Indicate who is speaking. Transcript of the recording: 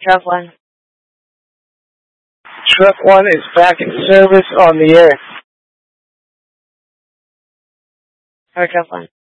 Speaker 1: Truck 1.
Speaker 2: Truck 1 is back in service on the air.
Speaker 1: Or Truck 1.